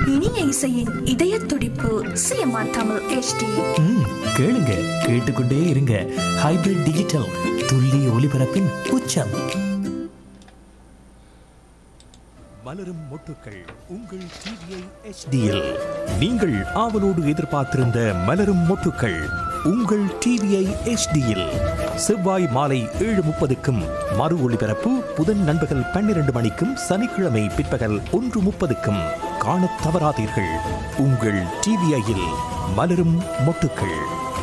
இனிய இசையின் இதய துடிப்பு சிஎம்ஆர் தமிழ் HD. கேளுங்க, கேட்டுக்கொண்டே இருங்க. ஹைபிரிட் டிஜிட்டல் துல்லிய ஒலிபரப்பின் உச்சம். மலரும் மொட்டுக்கள் உங்கள் டிவிஐ HDயில் நீங்கள் ஆவலோடு எதிர்பார்த்திருந்த மலரும் மொட்டுக்கள் உங்கள் டிவிஐ HDயில் செவ்வாய் மாலை 7:30க்கும் மறு ஒளிபரப்பு புதன் நண்பகல் 12 மணிக்கும் சனிக்கிழமை பிற்பகல் 1:30க்கும் காணத் தவறாதீர்கள். உங்கள் டிவிஐயில் மலரும் மொட்டுக்கள்.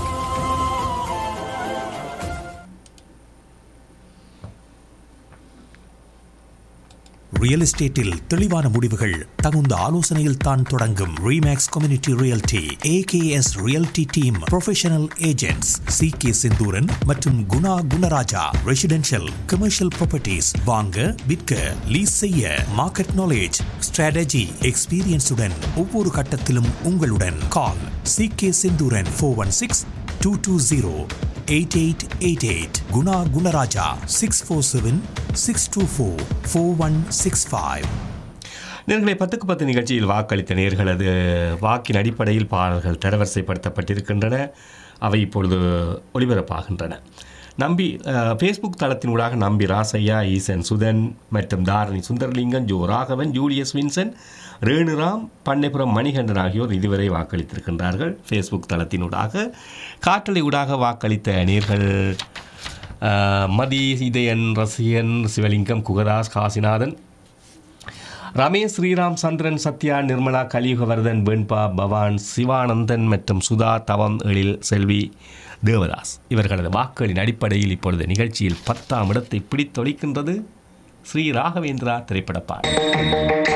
ரியல் எஸ்டேட்டில் தெளிவான முடிவுகள் தகுந்த ஆலோசனையில் தான் தொடங்கும். Remakes community realty AKS realty team professional agents CK Senthuran மற்றும் Guna Gunaraja. Residential commercial properties வாங்க விற்க லீஸ் செய்ய மார்க்கெட் நாலேஜ் ஸ்ட்ராட்டஜி எக்ஸ்பீரியன்ஸுடன் ஒவ்வொரு கட்டத்திலும் உங்களுடன். கால் CK செந்தூரன் 416-220-8888. குணா குணராஜா 647-624-4165. நேர்களை 10க்கு 10 நிகழ்ச்சியில் வாக்களித்த நேர்களது வாக்கின் அடிப்படையில் பாடல்கள் தரவரிசைப்படுத்தப்பட்டிருக்கின்றன. அவை இப்பொழுது ஒளிபரப்பாகின்றன. நம்பி ஃபேஸ்புக் தளத்தினூடாக நம்பி ராசையா, ஈசன் சுதன் மற்றும் Dharani சுந்தரலிங்கன், Joe Raghavan, Julius Vinson, Renuram, Pannaipuram Manikandan ஆகியோர் இதுவரை வாக்களித்திருக்கின்றார்கள். ஃபேஸ்புக் தளத்தினூடாக காற்றலை ஊடாக வாக்களித்த நேர்கள் மதி, இதயன், ரசிகன், சிவலிங்கம், குகதாஸ், காசிநாதன், ரமேஷ், ஸ்ரீராம், சந்திரன், சத்யா, நிர்மலா, கலியுகவர்தன், வெண்பா, பவான், சிவானந்தன் மற்றும் சுதா, தவம், எழில், செல்வி, தேவதாஸ். இவர்களது வாக்குகளின் அடிப்படையில் இப்பொழுது நிகழ்ச்சியில் 10ஆம் இடத்தை பிடித்தொழிக்கின்றது ஸ்ரீ ராகவேந்திரா திரைப்பட பாடல்.